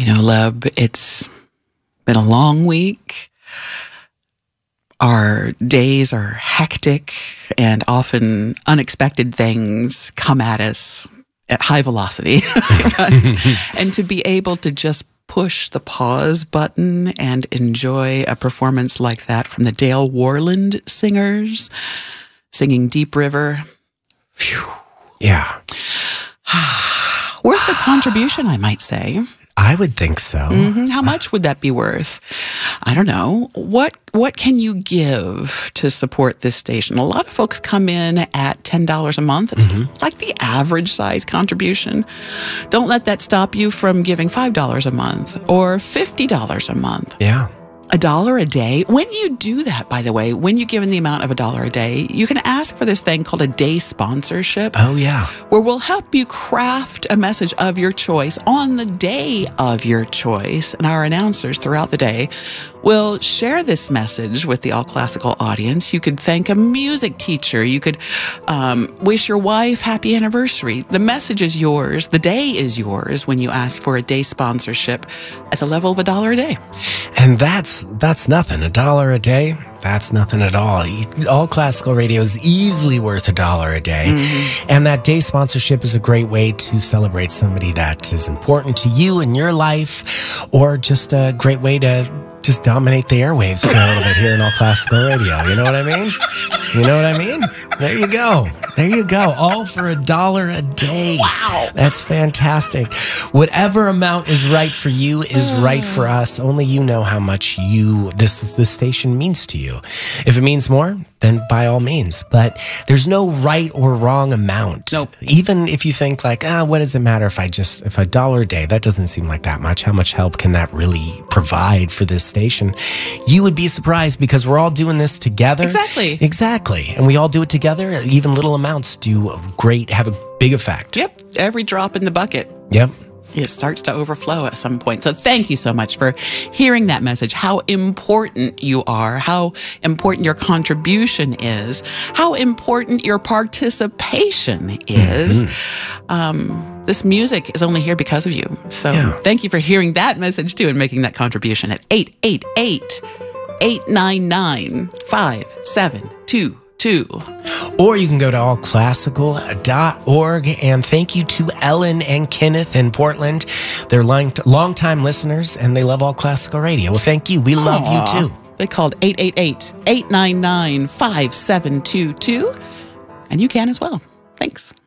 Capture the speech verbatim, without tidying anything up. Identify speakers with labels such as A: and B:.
A: You know, Leb, it's been a long week. Our days are hectic and often unexpected things come at us at high velocity. and, and to be able to just push the pause button and enjoy a performance like that from the Dale Warland Singers singing Deep River. Phew.
B: Yeah.
A: Worth the contribution, I might say.
B: I would think so.
A: Mm-hmm. How much would that be worth? I don't know. What what can you give to support this station? A lot of folks come in at ten dollars a month. It's mm-hmm. like the average size contribution. Don't let that stop you from giving five dollars a month or fifty dollars a month.
B: Yeah.
A: A dollar a day. When you do that, by the way, when you give in the amount of a dollar a day, you can ask for this thing called a day sponsorship.
B: Oh, yeah.
A: Where we'll help you craft a message of your choice on the day of your choice. And our announcers throughout the day will share this message with the All Classical audience. You could thank a music teacher. You could um, wish your wife happy anniversary. The message is yours. The day is yours when you ask for a day sponsorship at the level of a dollar a day.
B: And that's That's nothing. A dollar a day, that's nothing at all. All Classical Radio is easily worth a dollar a day. Mm-hmm. And that day sponsorship is a great way to celebrate somebody that is important to you in your life, or just a great way to just dominate the airwaves for a little bit here in All Classical Radio. You know what I mean? You know what I mean? There you go. There you go. All for a dollar a day.
A: Wow.
B: That's fantastic. Whatever amount is right for you is right for us. Only you know how much you this this station means to you. If it means more, then by all means. But there's no right or wrong amount.
A: Nope.
B: Even if you think like, ah, what does it matter if I just if a dollar a day? That doesn't seem like that much. How much help can that really provide for this station? You would be surprised because we're all doing this together.
A: Exactly.
B: Exactly. And we all do it together. Even little amounts do great, have a big effect.
A: Yep. Every drop in the bucket.
B: Yep.
A: It starts to overflow at some point. So thank you so much for hearing that message, how important you are, how important your contribution is, how important your participation is. Mm-hmm. Um, this music is only here because of you. So yeah. Thank you for hearing that message too and making that contribution at eight eight eight, eight nine nine, five seven two two.
B: Or you can go to all classical dot org. And thank you to Ellen and Kenneth in Portland. They're long, long-time listeners, and they love All Classical Radio. Well, thank you. We love Aww. you, too.
A: They called eight eight eight, eight nine nine, five seven two two. And you can as well. Thanks.